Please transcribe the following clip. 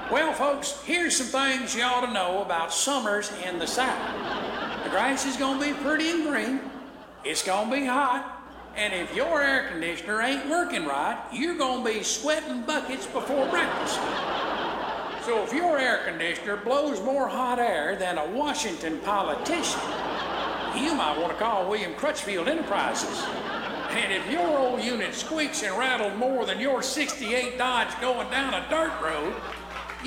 Well, folks, here's some things you ought to know about summers in the South. The grass is gonna be pretty and green. It's gonna be hot. And if your air conditioner ain't working right, you're gonna be sweating buckets before breakfast. So if your air conditioner blows more hot air than a Washington politician, you might want to call William Crutchfield Enterprises. And if your old unit squeaks and rattles more than your '68 Dodge going down a dirt road,